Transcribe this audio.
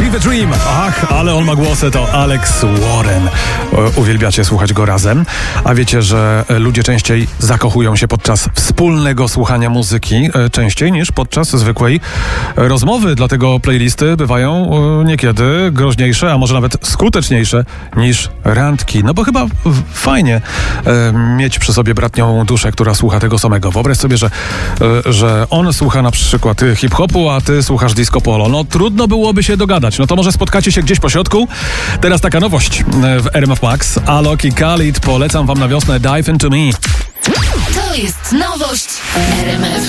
Live a Dream. Ach, ale on ma głosy, to Alex Warren. Uwielbiacie słuchać go razem. A wiecie, że ludzie częściej zakochują się podczas wspólnego słuchania muzyki, częściej niż podczas zwykłej rozmowy. Dlatego playlisty bywają niekiedy groźniejsze, a może nawet skuteczniejsze niż randki. No bo chyba fajnie mieć przy sobie bratnią duszę, która słucha tego samego. Wyobraź sobie, że on słucha na przykład hip-hopu, a ty słuchasz disco polo. No trudno byłoby się dogadać. No to może spotkacie się gdzieś po środku. Teraz taka nowość w RMF Max. Alok i Khalid, polecam wam na wiosnę Dive Into Me. To jest nowość w RMF.